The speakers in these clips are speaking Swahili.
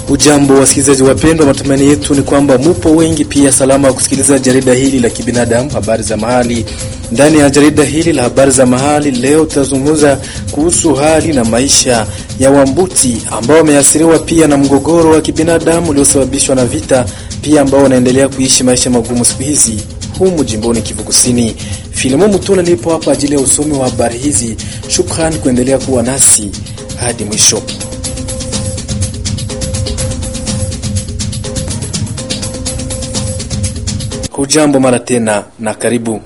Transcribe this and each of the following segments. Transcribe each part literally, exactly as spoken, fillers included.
Ujambo wasikilizaji wapendwa, matumaini yetu ni kwamba mupo wengi pia salama kusikiliza jarida hili la kibinadamu, habari za mahali. Ndani ya jarida hili la habari za mahali leo tutazungumza kuhusu hali na maisha ya Wambuti ambao wameathiriwa pia na mgogoro wa kibinadamu uliosababishwa na vita, pia ambao wanaendelea kuishi maisha magumu siku hizi humu jimboni Kivu Kusini. Filimo Mutula nipo hapa ajili ya usomi wa habari hizi. Shukrani kuendelea kuwa nasi hadi mwisho. Hujambo mara tena na karibu.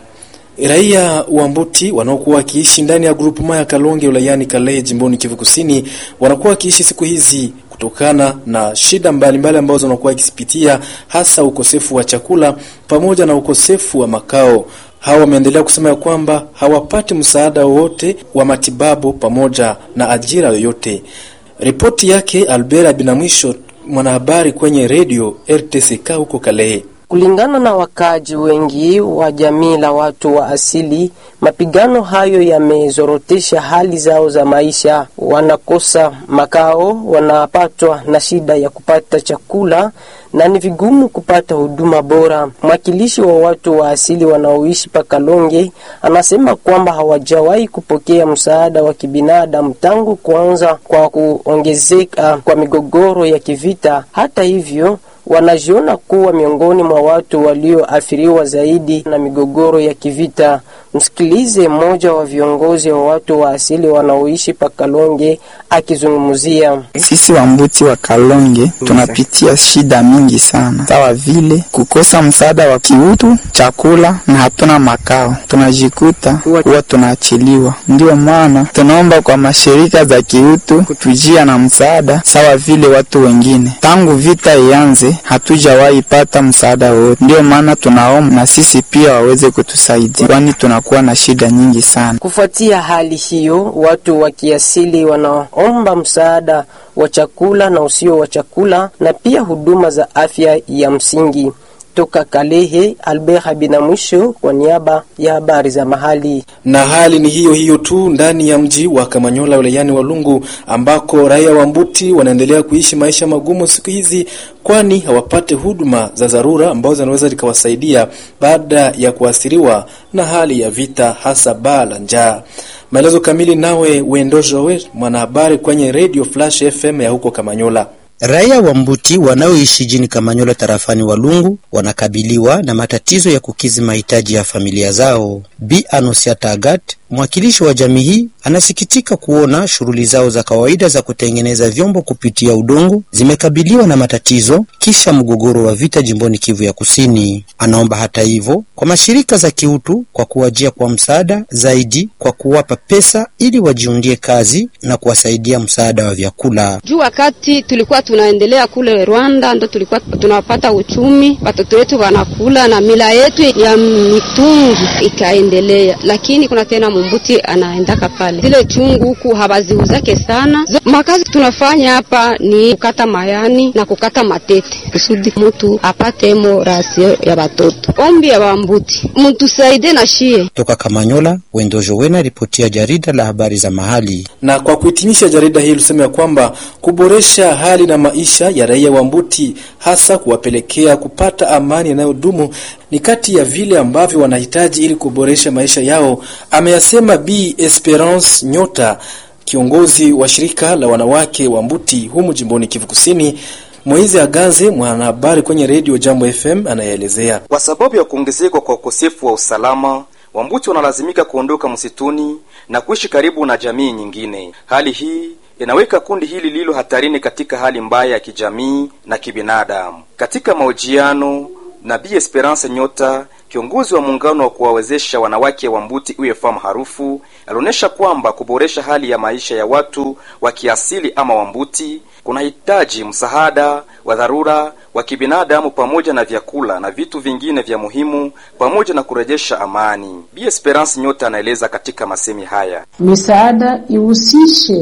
Raia wa Mbuti wanaokuwa wakiishi ndani ya grupu ya Kalonge wilayani Kalehe jimboni Kivu Kusini wanakuwa wakiishi siku hizi kutokana na shida mbalimbali ambazo wanakuwa wakizipitia, hasa ukosefu wa chakula pamoja na ukosefu wa makao. Hawa wameendelea kusema ya kwamba hawapati msaada wote wa matibabu pamoja na ajira yoyote. Ripoti yake Albert Binamwisho, mwanahabari kwenye radio R T C K huko Kalehe. Kulingana na wakaji wengi wa jamii la watu wa asili, mapigano hayo yamezorotesha hali zao za maisha. Wanakosa makao, wanapatwa na shida ya kupata chakula na ni vigumu kupata huduma bora. Mwakilishi wa watu wa asili wanaoishi pa Kalonge anasema kwamba hawajawahi kupokea msaada wa kibinadamu tangu kuanza kwa kuongezeka kwa migogoro ya kivita. Hata hivyo, wanajiona kuwa miongoni mwa watu walioathiriwa zaidi na migogoro ya kivita. Msikilize mmoja wa viongozi wa watu wa asili wanaoishi pa Kalonge akizungumzia. Sisi Wambuti wa Kalonge tunapitia shida mingi sana, sawa vile kukosa msaada wa kiutu, chakula na hatuna makao. Tunajikuta huwa tunaachiliwa. Ndio maana tunaomba kwa mashirika za kiutu kutujia na msaada sawa vile watu wengine. Tangu vita ianze hatujawahi pata msaada wote. Ndio maana tunaomba na sisi pia waweze kutusaidia, kwani tunakuwa na shida nyingi sana. Kufuatia hali hiyo, watu wa kiasili wanaomba msaada wa chakula na usio wa chakula na pia huduma za afya ya msingi. Toka Kalehe, Albert Binamwisho kwa niaba ya habari za mahali. Na hali ni hiyo hiyo tu ndani ya mji wa Kamanyola wilayani Walungu, ambako raia wa Mbuti wanaendelea kuishi maisha magumu siku hizi, kwani hawapate huduma za dharura ambazo zinaweza zikawasaidia baada ya kuathiriwa na hali ya vita, hasa baa la njaa. Maelezo kamili nawe Wendojowe, mwanahabari kwenye Radio Flash F M ya huko Kamanyola. Raia wa Mbuti wanaoishi jini Kamanyola tarafani Walungu wanakabiliwa na matatizo ya kukizi mahitaji ya familia zao. Bi Anosiata Agat, mwakilishi wa jamii hii, anasikitika kuona shughuli zao za kawaida za kutengeneza vyombo kupitia udongo zimekabiliwa na matatizo kisha mgogoro wa vita jimboni Kivu ya Kusini. Anaomba hata hivyo kwa mashirika za kiutu kwa kuwajia kwa msaada zaidi kwa kuwapa pesa ili wajiundie kazi na kuwasaidia msaada wa vyakula. Juu wakati tulikuwa tunaendelea kule Rwanda ndo tulikuwa tunapata uchumi, watoto wetu wanakula na mila yetu ya mitungi ikaendelea, lakini kuna tena Mbuti anaendaka pale zile chungu huku habaziuzake sana. Makazi tunafanya hapa ni kukata mayani na kukata matete kusudi mtu apate mo rasio ya watoto. Ombi ya Mbuti, mtu saide na shie. Toka Kamanyola, Wendojo Wena, ripotia jarida la habari za mahali. Na kwa kuhitimisha jarida hili tuseme ya kwamba kuboresha hali na maisha ya raia wa Mbuti, hasa kuwapelekea kupata amani inayodumu, ni kati ya vile ambavyo wanahitaji ili kuboresha maisha yao, ameyasema Bi Esperance Nyota, kiongozi wa shirika la wanawake wa Mbuti humu jimboni Kivu Kusini. Moize Aganze, mwanahabari kwenye Radio Jambo F M, anaelezea. Kwa sababu ya kuongezeka kwa ukosefu wa usalama, Wambuti wanalazimika kuondoka msituni na kuishi karibu na jamii nyingine. Hali hii inaweka kundi hili lilo hatarini katika hali mbaya ya kijamii na kibinadamu. Katika mahojiano na Bi Esperance Nyota, kiongozi wa muungano wa kuwawezesha wanawake wa Mbuti U F M Harufu, alionyesha kwamba kuboresha hali ya maisha ya watu wa kiasili ama wa Mbuti kunahitaji msaada wa dharura wa kibinadamu pamoja na vyakula na vitu vingine vya muhimu pamoja na kurejesha amani. Bi Esperance Nyota anaeleza katika masemi haya. Misaada ihusishe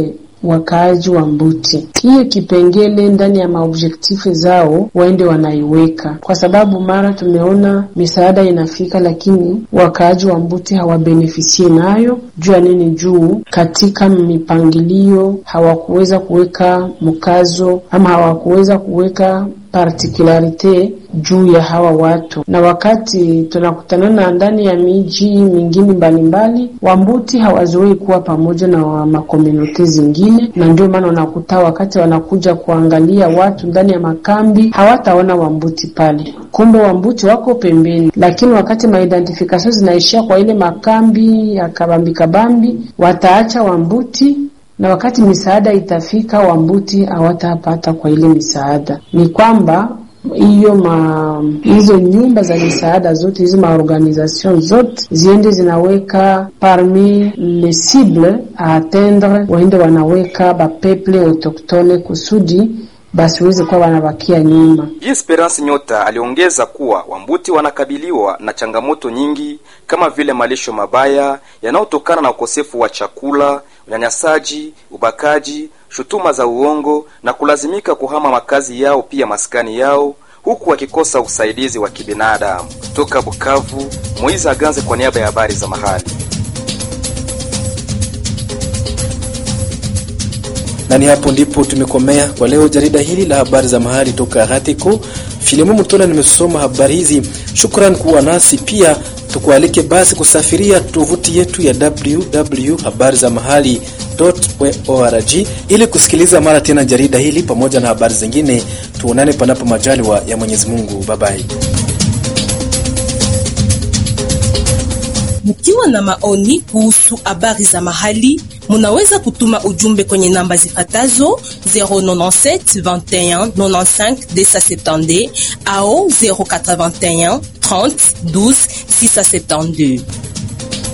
wakaaji wa Mbuti. Hiyo kipengele ndani ya maobjektifu zao waende wanaiweka, kwa sababu mara tumeona misaada inafika lakini wakaaji wa Mbuti hawabenefisie nayo. Juu ya nini? Juu katika mipangilio hawakuweza kuweka mkazo ama hawakuweza kuweka particularite juu ya hawa watu. Na wakati tunakutanana ndani ya miji mingine mbalimbali, Wambuti hawazoei kuwa pamoja na wa makomunote zingine, na ndio maana unakuta wakati wanakuja kuangalia watu ndani ya makambi hawataona Wambuti pale, kumbe Wambuti wako pembeni. Lakini wakati maidentification zinaishia kwa ile makambi ya kabambi kabambi, wataacha Wambuti, na wakati misaada itafika Wambuti hawatapata kwa ile misaada. Ni kwamba hiyo ma hizo nyumba za misaada zote, hizo maorganisation zote ziende zinaweka parmi les cibles a atteindre, waende wanaweka ba peuple autochtone kusudi basi weze kwa wanabakia nyuma. Esperance Nyota aliongeza kuwa Wambuti wanakabiliwa na changamoto nyingi kama vile malisho mabaya yanayotokana na ukosefu wa chakula, unyanyasaji, ubakaji, shutuma za uongo na kulazimika kuhama makazi yao pia maskani yao, huku wakikosa usaidizi wa kibinadamu. Toka Bukavu, Moiza Ganze kwa niaba ya habari za mahali. Na ni hapo ndipo tumekomea kwa leo jarida hili la habari za mahali toka Ratiko. Filemu Mutola nimesoma habari hizi. Shukrani kuwa nasi, pia tukualike basi kusafiria tovuti yetu ya w w w dot habari za mahali dot org ili kusikiliza mara tena jarida hili pamoja na habari zingine. Tuonane panapo majaliwa ya Mwenyezi Mungu. Bye bye. Mkiwa na maoni kuhusu habari za mahali, munaweza kutuma ujumbe kwenye namba zifatazo zero nine sept vingt et un ninety-cinq deux cent soixante-dix au zero quatre vingt et un trente douze six cent soixante-douze.